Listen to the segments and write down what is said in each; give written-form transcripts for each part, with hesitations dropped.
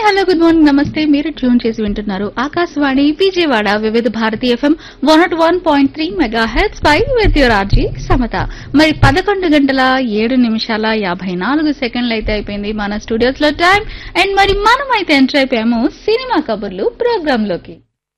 Hello good morning నమస్తే. మీరు tune చేసి వింటున్నారు ఆకాశవాణి విజయవాడ వివిధ Bharati FM 101.3 megahertz pi with your RG Samata. మరి 11 గంటల 7 నిమిషాల 54 సెకండ్లు అయితే అయిపోయింది మన స్టూడియోస్ లో టైం. అండ్ మరి మనం అయితే ఎంటర్ అయిపోయాము సినిమా కబుర్లు ప్రోగ్రామ్ లోకి.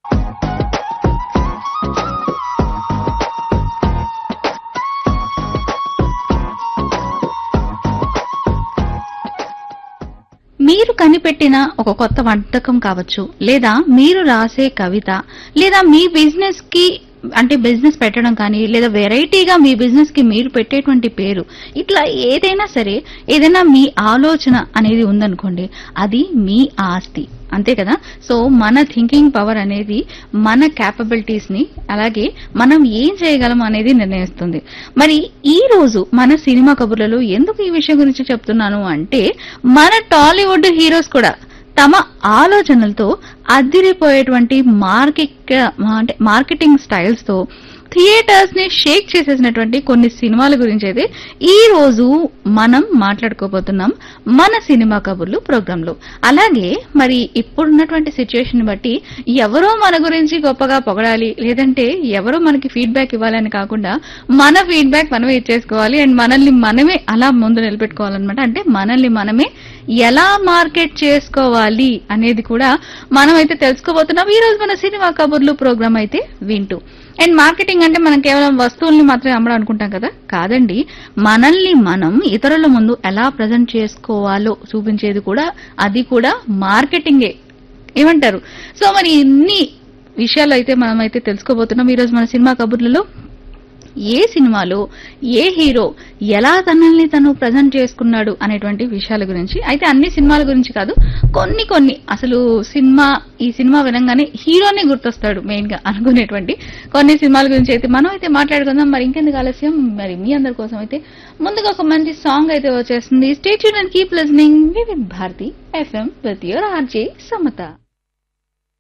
మీరు కనిపెట్టిన ఒక కొత్త వంటకం కావచ్చు, లేదా మీరు రాసే కవిత, లేదా మీ బిజినెస్ కి అంటే బిజినెస్ పెట్టడం కానీ, లేదా వెరైటీగా మీ బిజినెస్ కి మీరు పెట్టేటువంటి పేరు, ఇట్లా ఏదైనా సరే, ఏదైనా మీ ఆలోచన అనేది ఉందనుకోండి, అది మీ ఆస్తి, అంతే కదా. సో మన థింకింగ్ పవర్ అనేది మన క్యాపబిలిటీస్ ని, అలాగే మనం ఏం చేయగలం అనేది నిర్ణయిస్తుంది. మరి ఈ రోజు మన సినిమా కబుర్లలో ఎందుకు ఈ విషయం గురించి చెప్తున్నాను అంటే, మన టాలీవుడ్ హీరోస్ కూడా తమ ఆలోచనలతో అదిరిపోయేటువంటి మార్కెటింగ్ స్టైల్స్ తో థియేటర్స్ ని షేక్ చేసేసినటువంటి కొన్ని సినిమాల గురించి అయితే ఈ రోజు మనం మాట్లాడుకోబోతున్నాం మన సినిమా కబుర్లు ప్రోగ్రామ్ లో. అలాగే మరి ఇప్పుడున్నటువంటి సిచ్యుయేషన్ బట్టి ఎవరో మన గురించి గొప్పగా పొగడాలి, లేదంటే ఎవరో మనకి ఫీడ్బ్యాక్ ఇవ్వాలని కాకుండా మన ఫీడ్బ్యాక్ మనమే ఇచ్చేసుకోవాలి. అండ్ మనల్ని మనమే అలా ముందు నిలబెట్టుకోవాలన్నమాట. అంటే మనల్ని మనమే ఎలా మార్కెట్ చేసుకోవాలి అనేది కూడా మనం అయితే తెలుసుకోబోతున్నాం ఈ రోజు మన సినిమా కబుర్లు ప్రోగ్రామ్ అయితే వింటూ. అండ్ మార్కెటింగ్ అంటే మనం కేవలం వస్తువుల్ని మాత్రమే అమ్మడం అనుకుంటాం కదా, కాదండి. మనల్ని మనం ఇతరుల ముందు ఎలా ప్రజెంట్ చేసుకోవాలో చూపించేది కూడా, అది కూడా మార్కెటింగే. ఏమంటారు? సో మరి ఇన్ని విషయాలు అయితే మనం అయితే తెలుసుకోబోతున్నాం ఈ రోజు మన సినిమా కబుర్లలో. ఏ సినిమాలో ఏ హీరో ఎలా తనల్ని తను ప్రజెంట్ చేసుకున్నాడు అనేటువంటి విషయాల గురించి. అయితే అన్ని సినిమాల గురించి కాదు, కొన్ని అసలు ఈ సినిమా వినంగానే హీరోనే గుర్తొస్తాడు మెయిన్ గా అనుకునేటువంటి కొన్ని సినిమాల గురించి అయితే మనం అయితే మాట్లాడుకుందాం. మరి ఇంకెందుకు ఆలస్యం, మరి మీ అందరి కోసం అయితే ముందుగా ఒక మంచి సాంగ్ అయితే వచ్చేస్తుంది. Stay tuned and keep listening with Bharati FM with your RJ Samata.